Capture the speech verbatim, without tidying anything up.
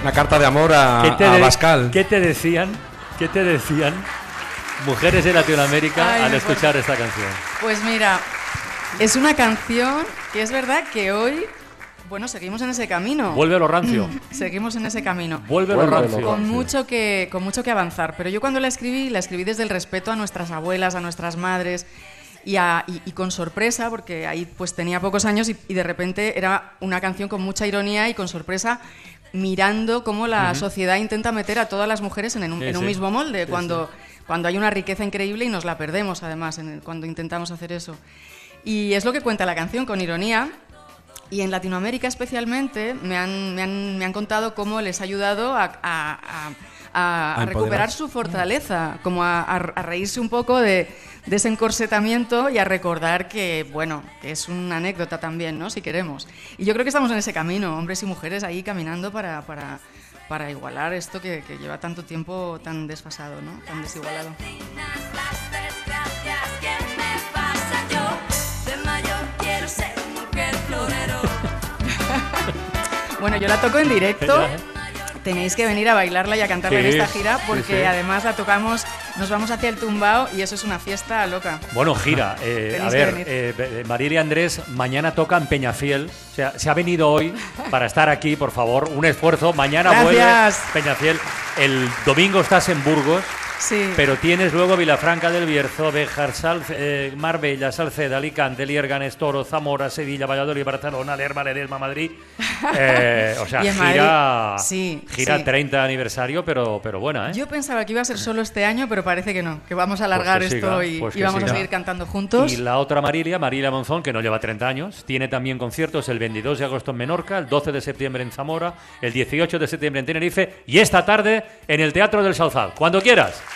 Una carta de amor a, ¿Qué te a de- Bascal. ¿Qué te decían? ¿Qué te decían mujeres de Latinoamérica Ay, al me escuchar acuerdo. esta canción? Pues mira, es una canción que es verdad que hoy, bueno, seguimos en ese camino. Vuelve lo rancio. Seguimos en ese camino. Vuelve lo Vuelve lo rancio. rancio. Con mucho, que, con mucho que avanzar. Pero yo cuando la escribí, la escribí desde el respeto a nuestras abuelas, a nuestras madres y, a- y- y con sorpresa, porque ahí pues tenía pocos años y, y de repente era una canción con mucha ironía y con sorpresa, mirando cómo la sociedad intenta meter a todas las mujeres en, un, Sí, en un sí. mismo molde, Sí, cuando, cuando hay una riqueza increíble y nos la perdemos además en el- cuando intentamos hacer eso. Y es lo que cuenta la canción, con ironía. Y en Latinoamérica especialmente me han, me han, me han contado cómo les ha ayudado a, a- a- a- A a recuperar empoderarse. su fortaleza, como a, a- a reírse un poco de, de ese encorsetamiento y a recordar que, bueno, que es una anécdota también, ¿no? Si queremos. Y yo creo que estamos en ese camino, hombres y mujeres ahí caminando para, para, para igualar esto que, que lleva tanto tiempo tan desfasado, ¿no? Tan desigualado. Las desgracias que me pasan yo, de mayor quiero ser mujer florero. Bueno, yo la toco en directo. Ya, ¿eh? Tenéis que venir a bailarla y a cantarla Sí, en esta gira porque sí, sí. además la tocamos, nos vamos hacia el tumbao y eso es una fiesta loca. Bueno, gira. Eh, Tenéis a que ver, venir. eh, eh, Mariela y Andrés, mañana toca en Peñafiel. O sea, se ha venido hoy para estar aquí, por favor. Un esfuerzo. Mañana Gracias. vuelve Peñafiel. El domingo estás en Burgos. Sí. Pero tienes luego Vilafranca del Bierzo, Béjar, Sal- eh, Marbella, Salceda, Alicante, Lierganes, Toro, Zamora, Sevilla, Valladolid, Barcelona, Lerma, Ledesma, Madrid. Eh, o sea, Y en gira, Madrid, sí, gira sí. treinta aniversario, pero, pero buena, ¿eh? Yo pensaba que iba a ser solo este año, pero parece que no, que vamos a alargar Pues que esto siga, y, pues y que vamos siga. a seguir cantando juntos. Y la otra Marilia, Marilia Monzón, que no lleva treinta años, tiene también conciertos el veintidós de agosto en Menorca, el doce de septiembre en Zamora, el dieciocho de septiembre en Tenerife y esta tarde en el Teatro del Sauzal. Cuando quieras.